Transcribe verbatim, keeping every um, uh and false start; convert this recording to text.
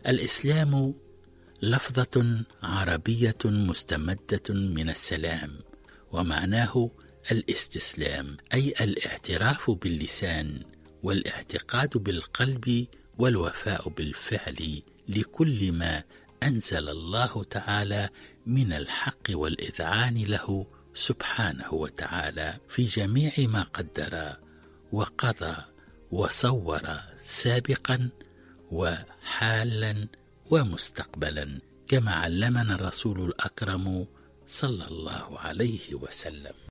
الإسلام لفظة عربية مستمدة من السلام، ومعناه الاستسلام، أي الاعتراف باللسان والاعتقاد بالقلب والوفاء بالفعل لكل ما أنزل الله تعالى من الحق والإذعان له سبحانه وتعالى في جميع ما قدر وقضى وصور سابقا وحالا ومستقبلا، كما علمنا الرسول الأكرم صلى الله عليه وسلم.